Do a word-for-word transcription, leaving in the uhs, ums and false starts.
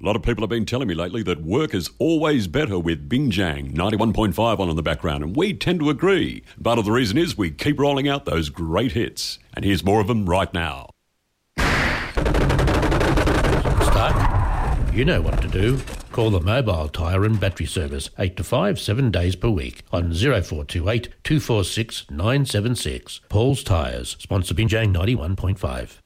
A lot of people have been telling me lately that work is always better with Bingjang ninety-one point five on in the background, and we tend to agree. Part of the reason is we keep rolling out those great hits. And here's more of them right now. Stuck? You know what to do. Call the Mobile Tyre and Battery Service eight to five, seven days per week on oh four two eight, two four six, nine seven six. Paul's Tyres, sponsor Bingjang ninety-one point five.